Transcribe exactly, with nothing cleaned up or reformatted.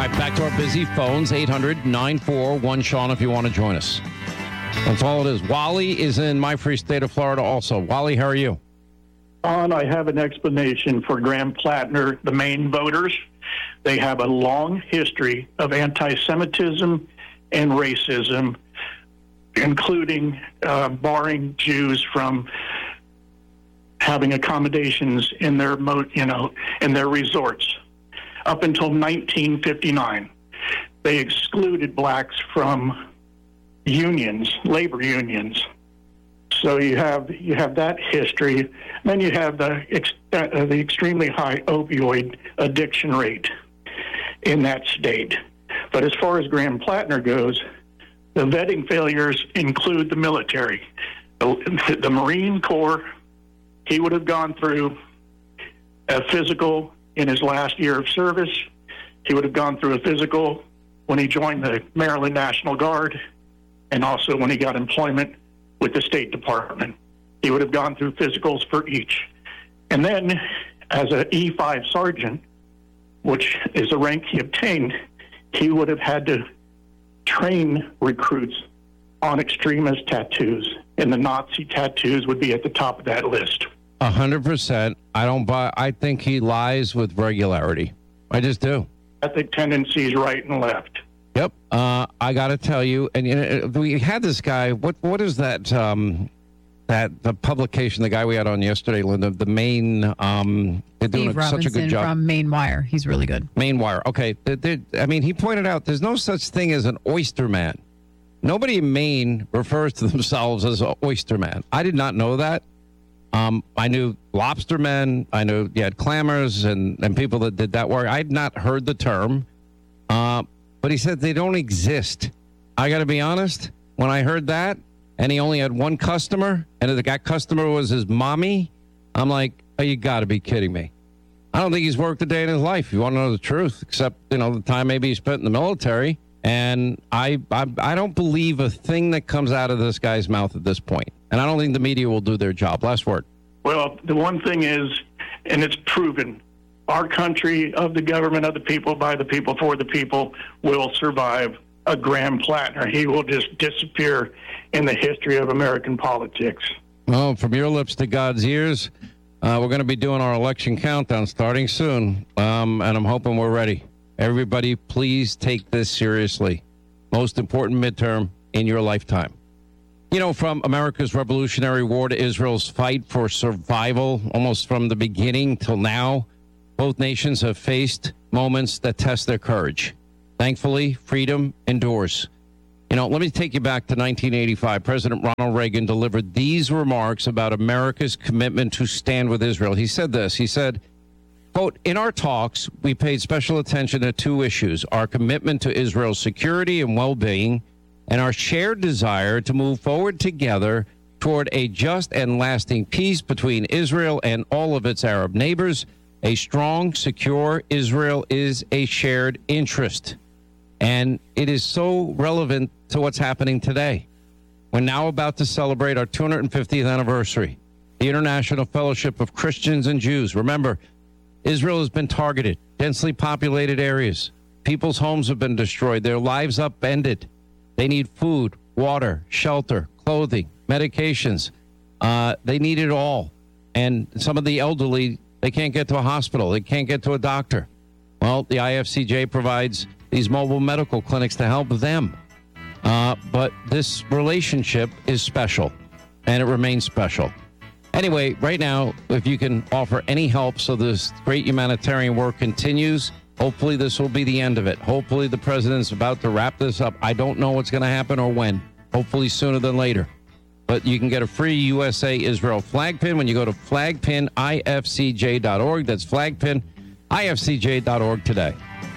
All right, back to our busy phones, eight hundred nine four one Sean if you want to join us. That's all it is. Wally is in my free state of Florida also. Wally, how are you? On, I have an explanation for Graham Plattner, the Maine voters. They have a long history of anti-Semitism and racism, including uh, barring Jews from having accommodations in their, mo- you know, in their resorts. Up until nineteen fifty-nine, they excluded blacks from unions, labor unions. So you have you have that history. Then you have the ex- uh, the extremely high opioid addiction rate in that state. But as far as Graham Plattner goes, the vetting failures include the military, the, the Marine Corps. He would have gone through a physical in his last year of service. He would have gone through a physical when he joined the Maryland National Guard, and also when he got employment with the State Department. He would have gone through physicals for each. And then, as an E five sergeant, which is a rank he obtained, he would have had to train recruits on extremist tattoos, and the Nazi tattoos would be at the top of that list. A hundred percent. I don't buy. I think he lies with regularity. I just do. Ethnic tendencies, right and left. Yep. Uh, I got to tell you, and you know, we had this guy. What what is that? Um, that the publication, the guy we had on yesterday, Linda, the Maine. Um, they're doing Steve a, Robinson such a good job from Maine Wire. He's really good. Maine Wire. Okay. They, they, I mean, he pointed out there's no such thing as an oyster man. Nobody in Maine refers to themselves as an oyster man. I did not know that. Um, I knew lobster men. I knew you had clammers and, and people that did that work. I had not heard the term, uh, but he said they don't exist. I got to be honest. When I heard that, and he only had one customer, and that customer was his mommy, I'm like, oh, you got to be kidding me. I don't think he's worked a day in his life. You want to know the truth, except you know the time maybe he spent in the military. And I, I, I don't believe a thing that comes out of this guy's mouth at this point. And I don't think the media will do their job. Last word. Well, the one thing is, and it's proven, our country, of the government, of the people, by the people, for the people, will survive a Graham Plattner. He will just disappear in the history of American politics. Well, from your lips to God's ears, uh, we're going to be doing our election countdown starting soon. Um, and I'm hoping we're ready. Everybody, please take this seriously. Most important midterm in your lifetime. You know, from America's Revolutionary War to Israel's fight for survival, almost from the beginning till now, both nations have faced moments that test their courage. Thankfully, freedom endures. You know, let me take you back to nineteen eighty-five. President Ronald Reagan delivered these remarks about America's commitment to stand with Israel. He said this. He said, quote, in our talks, we paid special attention to two issues, our commitment to Israel's security and well-being, and our shared desire to move forward together toward a just and lasting peace between Israel and all of its Arab neighbors. A strong, secure Israel is a shared interest. And it is so relevant to what's happening today. We're now about to celebrate our two hundred fiftieth anniversary, the International Fellowship of Christians and Jews. Remember, Israel has been targeted, densely populated areas. People's homes have been destroyed, their lives upended. They need food, water, shelter, clothing, medications. Uh, they need it all. And some of the elderly, they can't get to a hospital. They can't get to a doctor. Well, the I F C J provides these mobile medical clinics to help them. Uh, but this relationship is special, and it remains special. Anyway, right now, if you can offer any help so this great humanitarian work continues, hopefully this will be the end of it. Hopefully the president's about to wrap this up. I don't know what's going to happen or when. Hopefully sooner than later. But you can get a free U S A Israel flag pin when you go to flag pin I F C J dot org. That's flag pin I F C J dot org today.